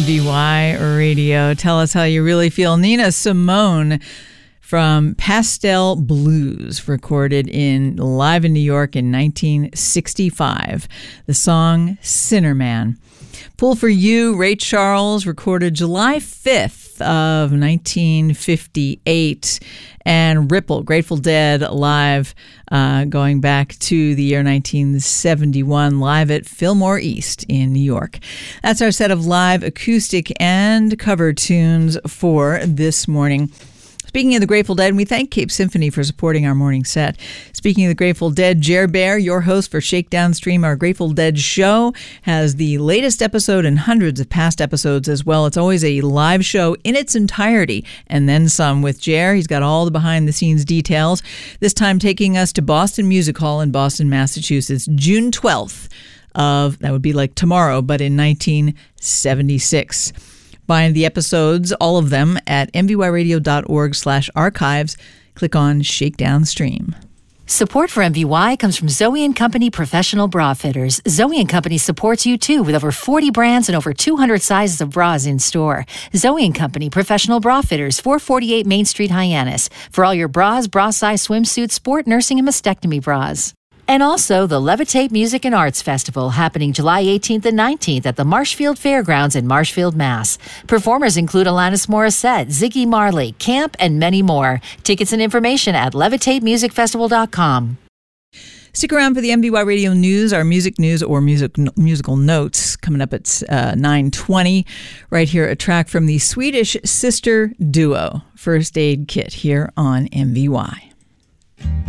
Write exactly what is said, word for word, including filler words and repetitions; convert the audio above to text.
V Y Radio. Tell us how you really feel. Nina Simone from Pastel Blues, recorded in live in New York in nineteen sixty-five. The song Sinner Man. Pull for You, Ray Charles, recorded July fifth of nineteen fifty-eight. And Ripple, Grateful Dead, live uh, going back to the year nineteen seventy-one, live at Fillmore East in New York. That's our set of live acoustic and cover tunes for this morning. Speaking of the Grateful Dead, we thank Cape Symphony for supporting our morning set. Speaking of the Grateful Dead, Jer Bear, your host for Shakedown Stream, our Grateful Dead show, has the latest episode and hundreds of past episodes as well. It's always a live show in its entirety, and then some with Jer. He's got all the behind-the-scenes details. This time taking us to Boston Music Hall in Boston, Massachusetts, June twelfth of, that would be like tomorrow, but in nineteen seventy-six. Find the episodes, all of them, at mvyradio.org slash archives. Click on Shakedown Stream. Support for M V Y comes from Zoe and Company Professional Bra Fitters. Zoe and Company supports you, too, with over forty brands and over two hundred sizes of bras in store. Zoe and Company Professional Bra Fitters, four forty-eight Main Street, Hyannis. For all your bras, bra size, swimsuits, sport, nursing, and mastectomy bras. And also the Levitate Music and Arts Festival, happening July eighteenth and nineteenth at the Marshfield Fairgrounds in Marshfield, Mass. Performers include Alanis Morissette, Ziggy Marley, Camp, and many more. Tickets and information at levitate music festival dot com. Stick around for the M V Y Radio News, our music news or music musical notes, coming up at uh, nine twenty. Right here, a track from the Swedish sister duo, First Aid Kit, here on M V Y.